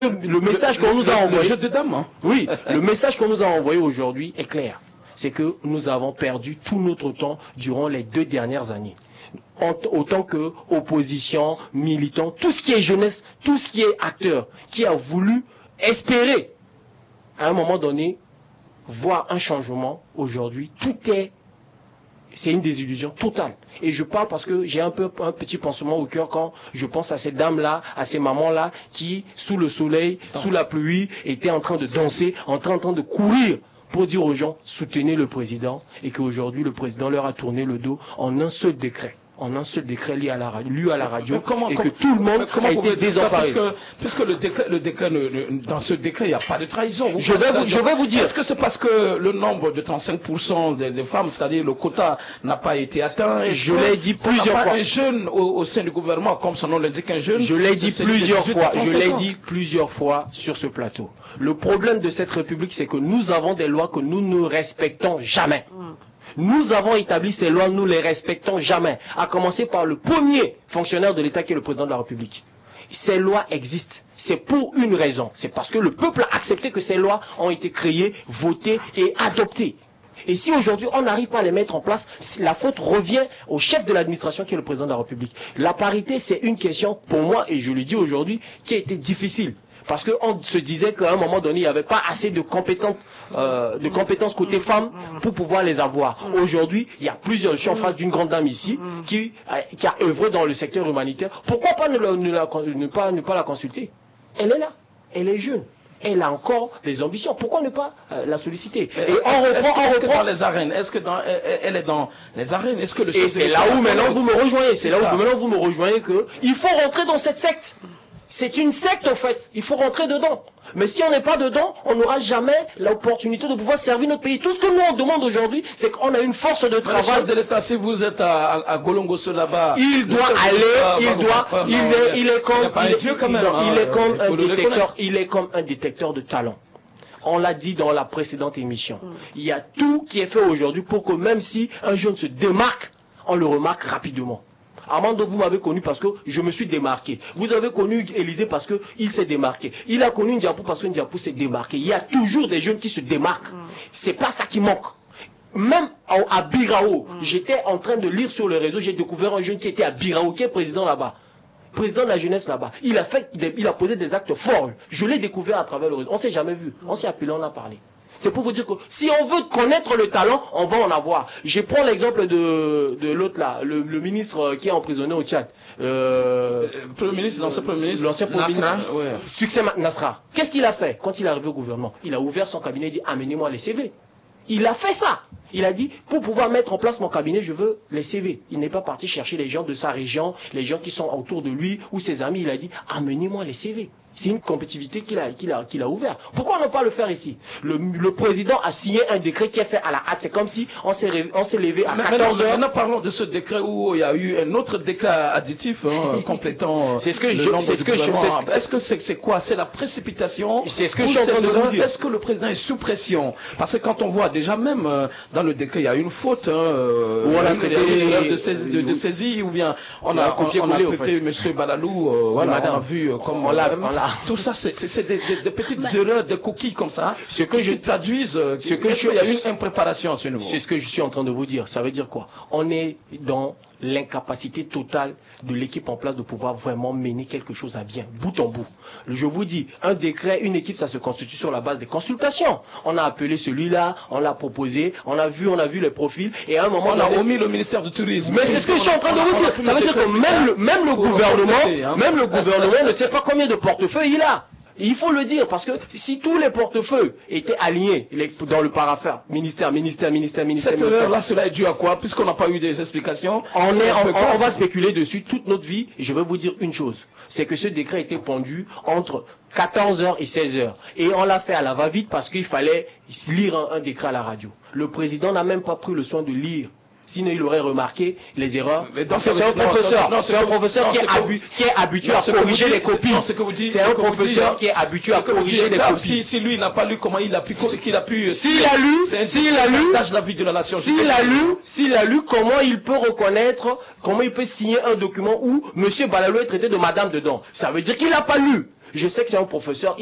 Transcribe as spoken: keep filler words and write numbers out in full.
le message qu'on nous a envoyé, le jeu de dames, hein. Oui, le message qu'on nous a envoyé aujourd'hui est clair. C'est que nous avons perdu tout notre temps durant les deux dernières années. En, autant que opposition, militant, tout ce qui est jeunesse, tout ce qui est acteur, qui a voulu espérer, à un moment donné, voir un changement. Aujourd'hui, tout est, c'est une désillusion totale. Et je parle parce que j'ai un peu un petit pansement au cœur quand je pense à ces dames-là, à ces mamans-là, qui, sous le soleil, sous la pluie, étaient en train de danser, en train, en train de courir pour dire aux gens, soutenez le président, et qu'aujourd'hui, le président leur a tourné le dos en un seul décret. En un seul décret lié à la radio, lu à la radio, comment, et que tout le monde a été désemparé. Puisque, puisque le décret, le décret ne, ne, dans ce décret, il n'y a pas de trahison. Vous je, vais vous, je vais vous dire. Est-ce que c'est parce que le nombre de trente-cinq pour cent des, des femmes, c'est-à-dire le quota, n'a pas été atteint? Je l'ai dit plusieurs fois. Un jeune au, au sein du gouvernement, comme son nom l'indique, un jeune. Je l'ai dit plusieurs fois. Je l'ai dit plusieurs fois sur ce plateau. Le problème de cette République, c'est que nous avons des lois que nous ne respectons jamais. Mm. Nous avons établi ces lois, nous les respectons jamais. À commencer par le premier fonctionnaire de l'État qui est le président de la République. Ces lois existent. C'est pour une raison. C'est parce que le peuple a accepté que ces lois ont été créées, votées et adoptées. Et si aujourd'hui on n'arrive pas à les mettre en place, la faute revient au chef de l'administration qui est le président de la République. La parité, c'est une question pour moi, et je le dis aujourd'hui, qui a été difficile. Parce qu'on se disait qu'à un moment donné, il n'y avait pas assez de compétences, euh, de compétences côté femmes pour pouvoir les avoir. Aujourd'hui, il y a plusieurs, je suis en face d'une grande dame ici, qui, qui a œuvré dans le secteur humanitaire. Pourquoi pas ne, la, ne, la, ne, pas, ne pas la consulter? Elle est là, elle est jeune. Elle a encore des ambitions. Pourquoi ne pas euh, la solliciter? Et on reprend, on reprend les arènes. Est-ce que dans, elle est dans les arènes? Est-ce que le Et c'est là où maintenant vous me rejoignez. C'est là où maintenant vous me rejoignez que il faut rentrer dans cette secte. C'est une secte en fait, il faut rentrer dedans. Mais si on n'est pas dedans, on n'aura jamais l'opportunité de pouvoir servir notre pays. Tout ce que nous on demande aujourd'hui, c'est qu'on a une force de travail. Le chef de l'État, si vous êtes à, à, à Golongoso là-bas, il doit aller, il doit, il est, il est comme, il est comme un détecteur, il est comme un détecteur de talent. On l'a dit dans la précédente émission. Mm. Il y a tout qui est fait aujourd'hui pour que même si un jeune se démarque, on le remarque rapidement. Armando, vous m'avez connu parce que je me suis démarqué. Vous avez connu Élysée parce qu'il s'est démarqué. Il a connu Ndiapou parce que Ndiapou s'est démarqué. Il y a toujours des jeunes qui se démarquent. Mm. C'est pas ça qui manque. Même à Birao, mm. j'étais en train de lire sur le réseau, j'ai découvert un jeune qui était à Birao, qui est président là-bas. Président de la jeunesse là-bas. Il a fait, il a posé des actes forts. Je l'ai découvert à travers le réseau. On s'est jamais vu. On s'est appelé, on a parlé. C'est pour vous dire que si on veut connaître le talent, on va en avoir. Je prends l'exemple de, de l'autre là, le, le ministre qui est emprisonné au Tchad. Euh, Premier ministre, l'ancien Premier ministre. L'ancien Premier ministre. Ouais. Succès Nasra. Qu'est-ce qu'il a fait quand il est arrivé au gouvernement? Il a ouvert son cabinet et dit amenez-moi les C V. Il a fait ça. Il a dit, pour pouvoir mettre en place mon cabinet, je veux les C V. Il n'est pas parti chercher les gens de sa région, les gens qui sont autour de lui ou ses amis. Il a dit, amenez-moi les C V. C'est une compétitivité qu'il a, qu'il a, qu'il a ouvert. Pourquoi ne pas le faire ici? le, le président a signé un décret qui est fait à la hâte. C'est comme si on s'est, on s'est levé à quatorze heures. Maintenant, parlons de ce décret où il y a eu un autre décret additif hein, complétant. C'est ce que je, c'est ce que je, c'est Est-ce que c'est, c'est quoi? C'est la précipitation? C'est ce que je suis en train de vous dire. Est-ce que le président est sous pression? Parce que quand on voit déjà même euh, dans le décret, il y a une faute, hein, euh, où on a traité de saisie, de, de saisie, ou bien on a, on, on a traité M. Balalou, euh, voilà, on a vu euh, comme on l'a, tout ça, c'est, c'est des, des, des petites mais, erreurs, des coquilles comme ça. Ce que je traduise, ce que je, il y a une impréparation à ce niveau. C'est ce que je suis en train de vous dire. Ça veut dire quoi? On est dans l'incapacité totale de l'équipe en place de pouvoir vraiment mener quelque chose à bien, bout en bout. Je vous dis, un décret, une équipe, ça se constitue sur la base des consultations. On a appelé celui-là, on l'a proposé, on a vu, on a vu les profils, et à un moment on a omis le ministère du Tourisme. Mais c'est ce que je suis en train de vous dire. Ça veut dire que même le, même le gouvernement, même le gouvernement ne sait pas combien de portefeuilles il a. Il faut le dire, parce que si tous les portefeuilles étaient alignés les, dans le parapheur, ministère, ministère, ministère, ministère... Cette erreur-là, cela est dû à quoi? Puisqu'on n'a pas eu des explications. On, est, on, on, on va spéculer dessus toute notre vie, et je vais vous dire une chose. C'est que ce décret a été pendu entre quatorze heures et seize heures. Et on l'a fait à la va-vite parce qu'il fallait lire un, un décret à la radio. Le président n'a même pas pris le soin de lire. Sinon, il aurait remarqué les erreurs. C'est un professeur, c'est un professeur qui est, habu, qui est habitué à corriger les copies. C'est un professeur qui est habitué à corriger les copies. Si, si lui n'a pas lu, comment il a pu, qu'il a pu. S'il a lu, s'il a lu, la vie de la nation. S'il a lu, s'il a lu, comment il peut reconnaître, comment il peut signer un document où Monsieur Balalou est traité de Madame dedans? Ça veut dire qu'il n'a pas lu. Je sais que c'est un professeur.